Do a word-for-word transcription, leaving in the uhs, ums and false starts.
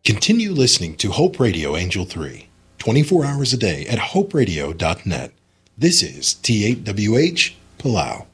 Continue listening to Hope Radio Angel three, twenty-four hours a day at hope radio dot net. This is T eight W H, Palau.